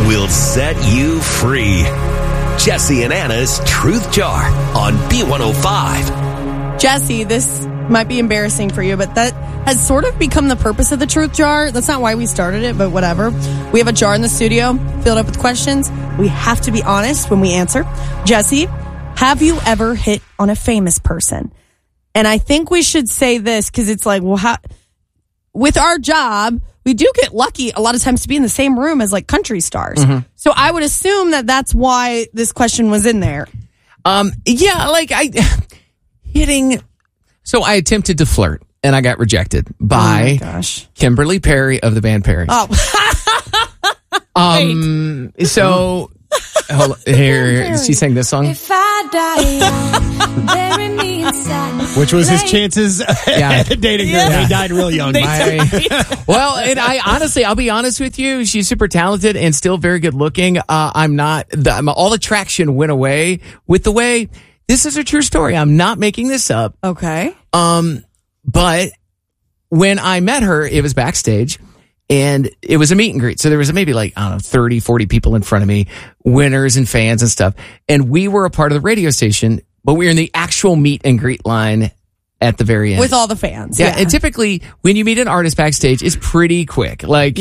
will set you free. Jesse and Anna's Truth Jar on B105. Jesse, this might be embarrassing for you, but that has sort of become the purpose of the Truth Jar. That's not why we started it, but whatever. We have a jar in the studio filled up with questions. We have to be honest when we answer. Jesse, have you ever hit on a famous person? And I think we should say this because it's like, well, how, with our job, we do get lucky a lot of times to be in the same room as like country stars. Mm-hmm. So I would assume that that's why this question was in there. So I attempted to flirt and I got rejected by Kimberly Perry of the band Perry. Oh. So here she sang this song. If I die, bury me inside. Which was his chances at dating her. Yeah. He died real young. Well, and I'll be honest with you. She's super talented and still very good looking. All attraction went away with the way. This is a true story. I'm not making this up. Okay. But when I met her, it was backstage and it was a meet and greet. So there was maybe 30, 40 people in front of me, winners and fans and stuff. And we were a part of the radio station, but we were in the actual meet and greet line at the very end. With all the fans. Yeah. And typically when you meet an artist backstage, it's pretty quick.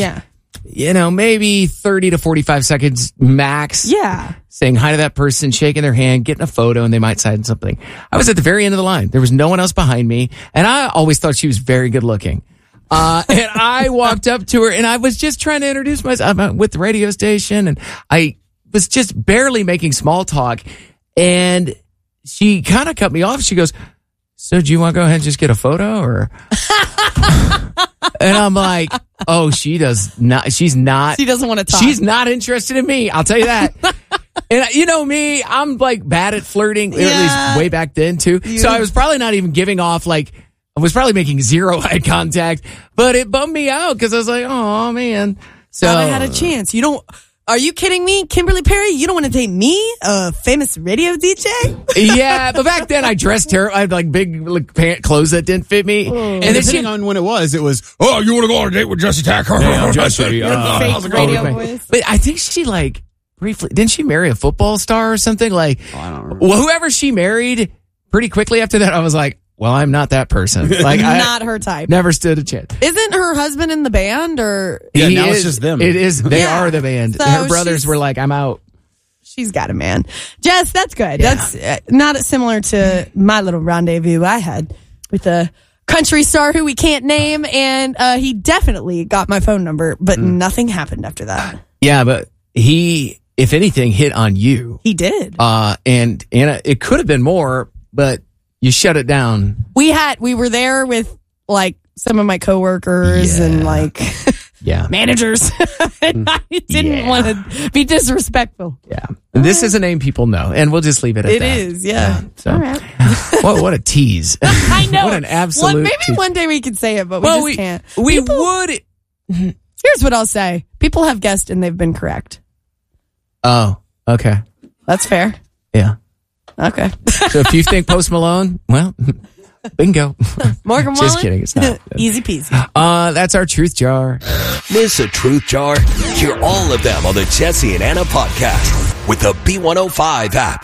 Maybe 30 to 45 seconds max. Yeah. Saying hi to that person, shaking their hand, getting a photo, and they might sign something. I was at the very end of the line. There was no one else behind me, and I always thought she was very good looking. And I walked up to her, and I was just trying to introduce myself. I'm with the radio station, and I was just barely making small talk, and she kind of cut me off. She goes, "So do you want to go ahead and just get a photo?" Or and I'm like, "Oh, she does not. She's not. She doesn't want to talk. She's not interested in me. I'll tell you that." And you know me, I'm bad at flirting, at least way back then too. So I was probably not even giving off I was probably making zero eye contact, but it bummed me out because I was like, oh man. So I had a chance. Are you kidding me? Kimberly Perry, you don't want to date me, a famous radio DJ? Yeah, but back then I dressed terrible. I had big clothes that didn't fit me. And depending on when it was, you want to go on a date with Jesse Tacker? Yeah, Jesse. Fake radio voice. But I think she briefly, didn't she marry a football star or something? I don't remember. Well, whoever she married, pretty quickly after that, I was like, well, I'm not that person. Not her type. Never stood a chance. Isn't her husband in the band or? Yeah, now it's just them. It is. They are the band. So her brothers were like, I'm out. She's got a man. Jess, that's good. Yeah. That's not similar to my little rendezvous I had with a country star who we can't name. And he definitely got my phone number, but nothing happened after that. Yeah, but he, if anything, hit on you. He did. And Anna, it could have been more, but you shut it down. We were there with some of my coworkers and managers. And I didn't want to be disrespectful. Yeah. And this is a name people know, and we'll just leave it at that. It is, yeah. So, all right. what a tease. I know. What an absolute maybe tease. One day we could say it, but we just can't. We would. Here's what I'll say. People have guessed and they've been correct. Oh, okay. That's fair. Yeah. Okay. So if you think Post Malone, well, bingo. Morgan Wallen? Just kidding. It's not. Easy peasy. That's our Truth Jar. Miss a Truth Jar? Hear all of them on the Jesse and Anna podcast with the B105 app.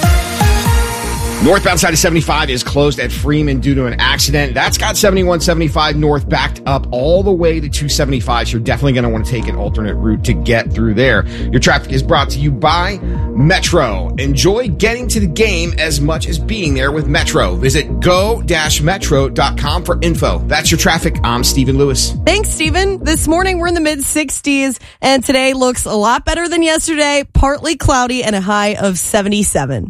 Northbound side of 75 is closed at Freeman due to an accident. That's got 7175 north backed up all the way to 275. So you're definitely going to want to take an alternate route to get through there. Your traffic is brought to you by Metro. Enjoy getting to the game as much as being there with Metro. Visit go-metro.com for info. That's your traffic. I'm Stephen Lewis. Thanks, Stephen. This morning we're in the mid-60s and today looks a lot better than yesterday. Partly cloudy and a high of 77.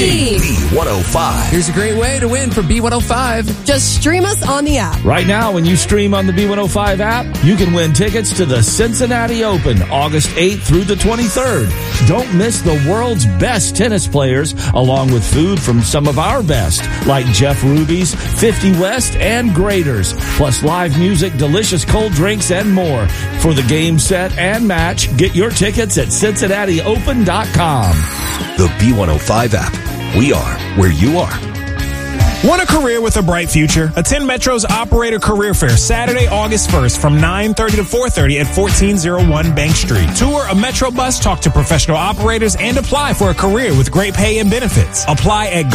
B105. Here's a great way to win from B105. Just stream us on the app. Right now, when you stream on the B105 app, you can win tickets to the Cincinnati Open, August 8th through the 23rd. Don't miss the world's best tennis players, along with food from some of our best, like Jeff Ruby's, 50 West, and Graders, plus live music, delicious cold drinks, and more. For the game, set, and match, get your tickets at CincinnatiOpen.com. The B105 app. We are where you are. Want a career with a bright future? Attend Metro's Operator Career Fair Saturday, August 1st from 9:30 to 4:30 at 1401 Bank Street. Tour a Metro bus, talk to professional operators, and apply for a career with great pay and benefits. Apply at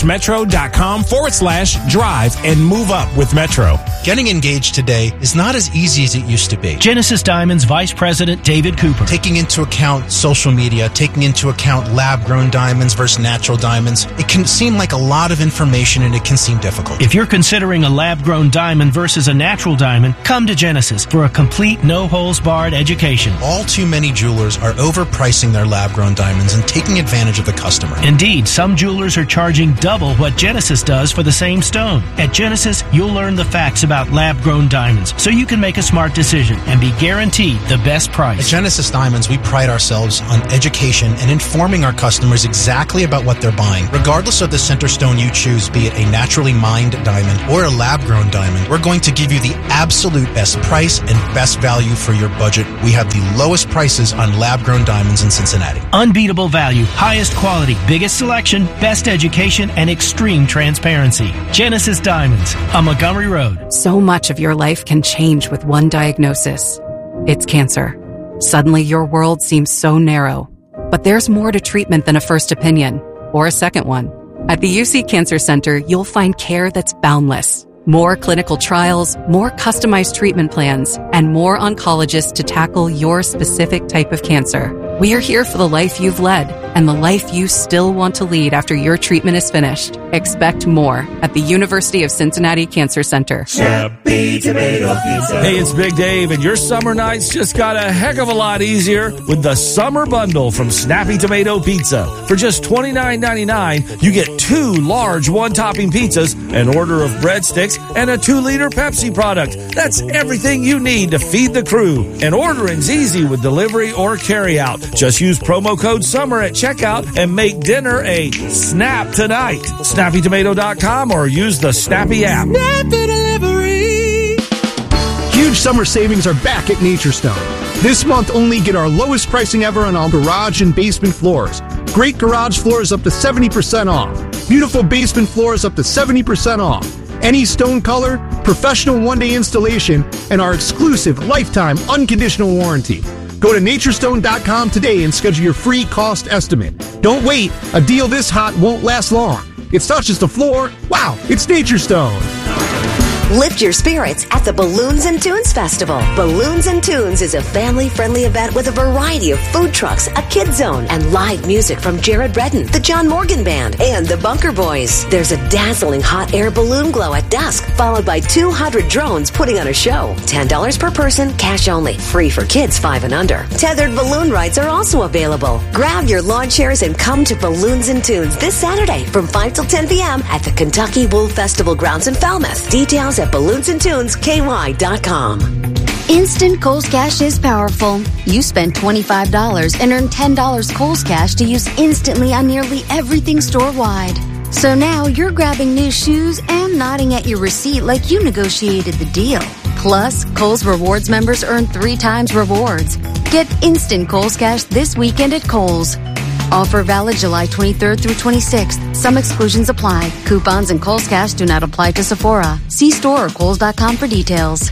go-metro.com/drive and move up with Metro. Getting engaged today is not as easy as it used to be. Genesis Diamonds Vice President David Cooper. Taking into account social media, taking into account lab-grown diamonds versus natural diamonds, it can seem like a lot of information and it can seem difficult. If you're considering a lab-grown diamond versus a natural diamond, come to Genesis for a complete no-holes-barred education. All too many jewelers are overpricing their lab-grown diamonds and taking advantage of the customer. Indeed, some jewelers are charging double what Genesis does for the same stone. At Genesis, you'll learn the facts about lab-grown diamonds so you can make a smart decision and be guaranteed the best price. At Genesis Diamonds, we pride ourselves on education and informing our customers exactly about what they're buying. Regardless of the center stone you choose, be it a naturally mined diamond or a lab-grown diamond, we're going to give you the absolute best price and best value for your budget. We have the lowest prices on lab-grown diamonds in Cincinnati. Unbeatable value, highest quality, biggest selection, best education, and extreme transparency. Genesis Diamonds on Montgomery Road. So much of your life can change with one diagnosis. It's cancer. Suddenly your world seems so narrow. But there's more to treatment than a first opinion or a second one. At the UC Cancer Center, you'll find care that's boundless. More clinical trials, more customized treatment plans, and more oncologists to tackle your specific type of cancer. We are here for the life you've led and the life you still want to lead after your treatment is finished. Expect more at the University of Cincinnati Cancer Center. Snappy Tomato Pizza. Hey, it's Big Dave, and your summer nights just got a heck of a lot easier with the Summer Bundle from Snappy Tomato Pizza. For just $29.99, you get 2 large one-topping pizzas, an order of breadsticks, and a 2-liter Pepsi product. That's everything you need to feed the crew. And ordering's easy with delivery or carryout. Just use promo code SUMMER at checkout and make dinner a snap tonight. SnappyTomato.com or use the Snappy app. Snappy Delivery. Huge summer savings are back at Nature Stone. This month only get our lowest pricing ever on all garage and basement floors. Great garage floors up to 70% off. Beautiful basement floors up to 70% off. Any stone color, professional one-day installation, and our exclusive lifetime unconditional warranty. Go to naturestone.com today and schedule your free cost estimate. Don't wait. A deal this hot won't last long. It's not just a floor. Wow, it's Nature Stone. Lift your spirits at the Balloons and Tunes Festival. Balloons and Tunes is a family-friendly event with a variety of food trucks, a kid zone, and live music from Jared Redden, the John Morgan Band, and the Bunker Boys. There's a dazzling hot air balloon glow at dusk, followed by 200 drones putting on a show. $10 per person, cash only. Free for kids 5 and under. Tethered balloon rides are also available. Grab your lawn chairs and come to Balloons and Tunes this Saturday from 5 till 10 p.m. at the Kentucky Wool Festival grounds in Falmouth. Details at balloonsandtunesky.com. Instant Kohl's Cash is powerful. You spend $25 and earn $10 Kohl's Cash to use instantly on nearly everything store-wide. So now you're grabbing new shoes and nodding at your receipt like you negotiated the deal. Plus, Kohl's Rewards members earn 3 times rewards. Get instant Kohl's Cash this weekend at Kohl's. Offer valid July 23rd through 26th. Some exclusions apply. Coupons and Kohl's Cash do not apply to Sephora. See store or Kohl's.com for details.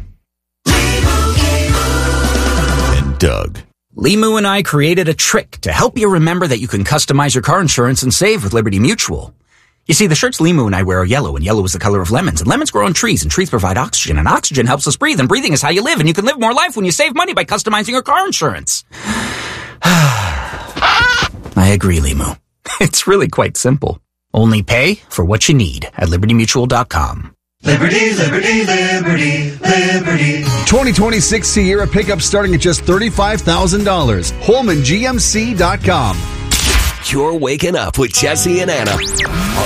And Doug. Limu and I created a trick to help you remember that you can customize your car insurance and save with Liberty Mutual. You see, the shirts Limu and I wear are yellow, and yellow is the color of lemons, and lemons grow on trees, and trees provide oxygen, and oxygen helps us breathe, and breathing is how you live, and you can live more life when you save money by customizing your car insurance. I agree, Limu. It's really quite simple. Only pay for what you need at libertymutual.com. Liberty, liberty, liberty, liberty. 2026 Sierra pickup starting at just $35,000. HolmanGMC.com. You're waking up with Jesse and Anna on